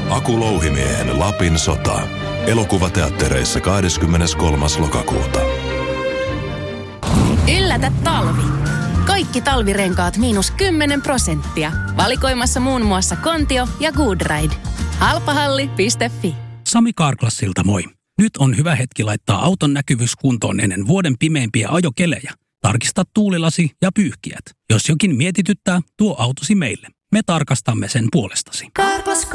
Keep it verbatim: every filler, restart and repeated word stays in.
Aku Louhimiehen Lapin sota. Elokuvateattereissa kahdeskymmeneskolmas lokakuuta. Yllätä talvi. Kaikki talvirenkaat miinus kymmenen prosenttia. Valikoimassa muun muassa Kontio ja Goodride. Halpahalli piste fi. Sami Karklassilta moi. Nyt on hyvä hetki laittaa auton näkyvyys kuntoon ennen vuoden pimeimpiä ajokelejä. Tarkista tuulilasi ja pyyhkijät. Jos jokin mietityttää, tuo autosi meille. Me tarkastamme sen puolestasi. Karklas